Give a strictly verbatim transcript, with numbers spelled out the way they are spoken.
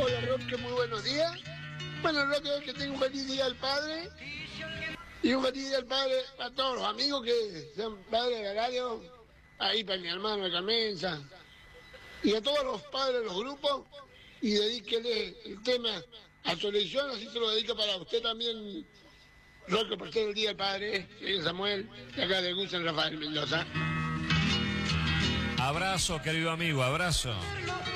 Hola Roque, muy buenos días. Bueno, Roque, que tenga un feliz día al padre. Y un feliz día al padre a todos los amigos que sean padres de horario. Ahí para mi hermano de Carmenza. Y a todos los padres de los grupos. Y dedíquele el tema a su elección, así se lo dedica para usted también, Roque, por ser el día del padre. Soy Samuel, de acá de Gusen Rafael Mendoza. Abrazo, querido amigo, abrazo.